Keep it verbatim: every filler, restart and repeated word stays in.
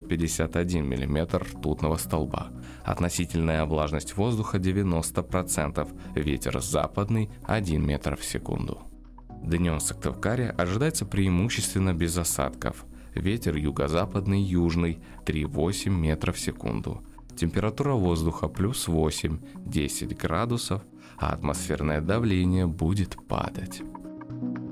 пятьдесят один миллиметр ртутного столба. Относительная влажность воздуха девяносто процентов, ветер западный один метр в секунду. Днем в Сыктывкаре ожидается преимущественно без осадков. Ветер юго-западный, южный три целых восемь десятых метра в секунду. Температура воздуха плюс восемь - десять градусов, а атмосферное давление будет падать.